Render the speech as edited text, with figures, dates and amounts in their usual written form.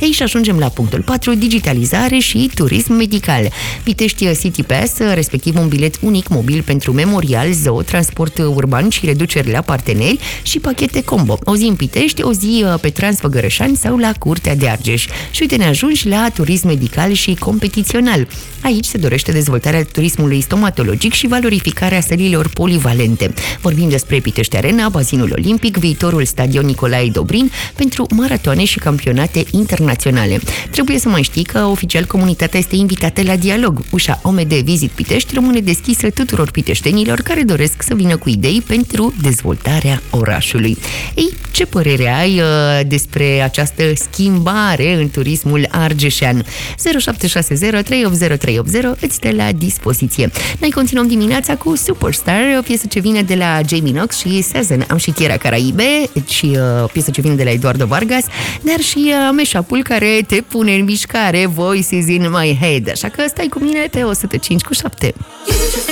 Ei, și ajungem la punctul 4, digitalizare și turism medical. Pitești City Pass, respectiv un bilet unic mobil pentru memorial, zoo, transport urban și reduceri la parteneri și pachete combo. O zi în Pitești, o zi pe Transfăgărășani sau la Curtea de Argeș. Și uite, ne ajungi la turism medical și competițional. Aici se dorește dezvoltarea turismului stomatologic și valorificarea sălilor polivalente. Vorbim despre Pitești Arena, bazinul olimpic, viitorul stadion Nicolae Dobrin pentru maratoane și campionate internaționale. Trebuie să mai știi că oficial comunitatea este invitată la dialog. Ușa OMD Visit Pitești rămâne deschisă tuturor piteștenilor care doresc să vină cu idei pentru dezvoltarea orașului. Ei, ce părere ai despre această schimbare în turismul argeșean? 0760 380 380 îți stă la dispoziție. Noi continuăm dimineața cu Superstar, o piesă ce vine de la Jamie Knox și Season. Am și Chiera Caraibe și o piesă ce vine de la Eduardo Vargas, dar și mashup-ul care te pune în mișcare, Voices in My Head. Așa că stai cu mine pe 105.7.